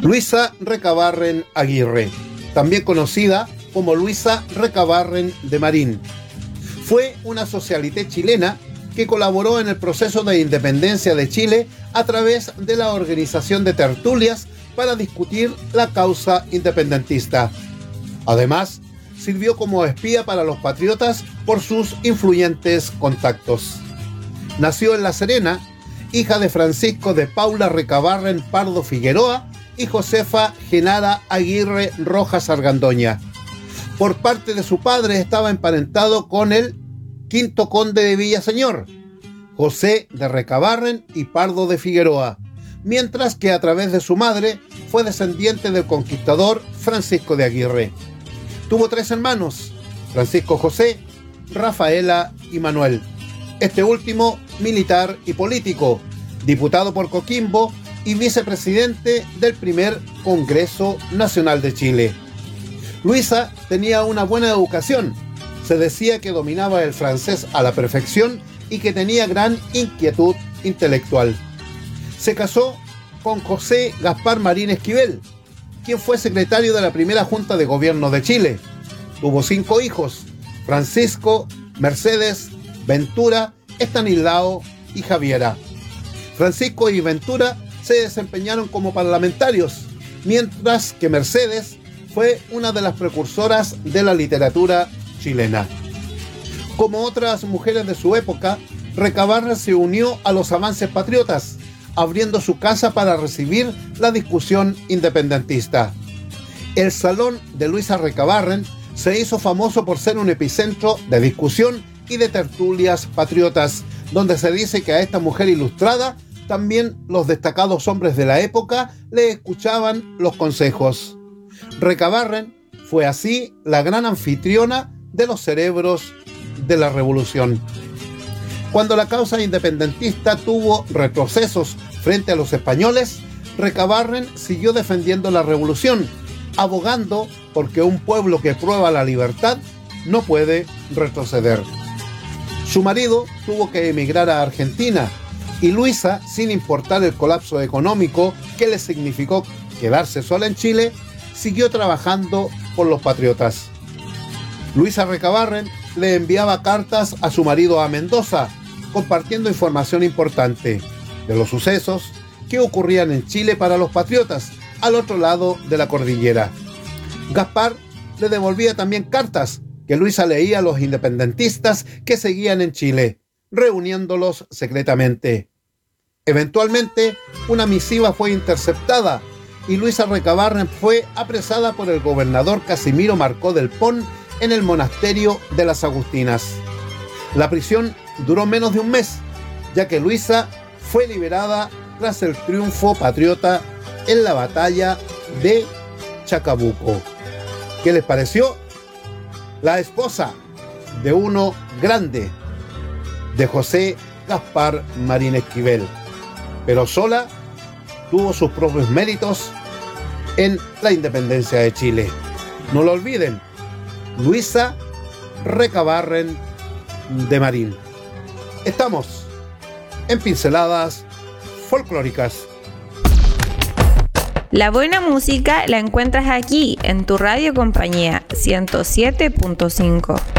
Luisa Recabarren Aguirre, también conocida como Luisa Recabarren de Marín, fue una socialité chilena que colaboró en el proceso de independencia de Chile a través de la organización de tertulias para discutir la causa independentista. Además, sirvió como espía para los patriotas por sus influyentes contactos. Nació en La Serena, hija de Francisco de Paula Recabarren Pardo Figueroa y Josefa Genara Aguirre Rojas Argandoña. Por parte de su padre estaba emparentado con el quinto conde de Villaseñor, José de Recabarren y Pardo de Figueroa, mientras que a través de su madre fue descendiente del conquistador Francisco de Aguirre. Tuvo 3 hermanos, Francisco José, Rafaela y Manuel. Este último, militar y político, diputado por Coquimbo y vicepresidente del primer Congreso Nacional de Chile. Luisa tenía una buena educación. Se decía que dominaba el francés a la perfección y que tenía gran inquietud intelectual. Se casó con José Gaspar Marín Esquivel, quien fue secretario de la primera Junta de Gobierno de Chile. Tuvo 5 hijos: Francisco, Mercedes, Ventura, Estanislao y Javiera. Francisco y Ventura se desempeñaron como parlamentarios, mientras que Mercedes fue una de las precursoras de la literatura chilena. Como otras mujeres de su época, Recabarren se unió a los avances patriotas, abriendo su casa para recibir la discusión independentista. El Salón de Luisa Recabarren se hizo famoso por ser un epicentro de discusión y de tertulias patriotas, donde se dice que a esta mujer ilustrada también los destacados hombres de la época le escuchaban los consejos. Recabarren fue así la gran anfitriona de los cerebros de la revolución. Cuando la causa independentista tuvo retrocesos frente a los españoles, Recabarren siguió defendiendo la revolución, abogando porque un pueblo que prueba la libertad no puede retroceder. Su marido tuvo que emigrar a Argentina y Luisa, sin importar el colapso económico que le significó quedarse sola en Chile, siguió trabajando por los patriotas. Luisa Recabarren le enviaba cartas a su marido a Mendoza, compartiendo información importante de los sucesos que ocurrían en Chile para los patriotas, al otro lado de la cordillera. Gaspar le devolvía también cartas que Luisa leía a los independentistas que seguían en Chile, reuniéndolos secretamente. Eventualmente, una misiva fue interceptada y Luisa Recabarren fue apresada por el gobernador Casimiro Marcó del Pon en el monasterio de las Agustinas. La prisión duró menos de un mes, ya que Luisa fue liberada tras el triunfo patriota en la batalla de Chacabuco. ¿Qué les pareció? La esposa de uno grande, de José Gaspar Marín Esquivel, pero sola tuvo sus propios méritos en la independencia de Chile. No lo olviden, Luisa Recabarren de Marín. Estamos en Pinceladas Folclóricas. La buena música la encuentras aquí, en tu radio compañía 107.5.